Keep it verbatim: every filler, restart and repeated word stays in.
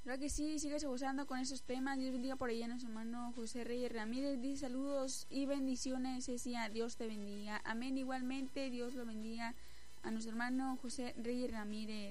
Claro que sí, sigue gozando con esos temas. Dios bendiga por allá a nuestro hermano José Reyes Ramírez. Dice saludos y bendiciones, Cecia. Dios te bendiga. Amén. Igualmente, Dios lo bendiga a nuestro hermano José Reyes Ramírez.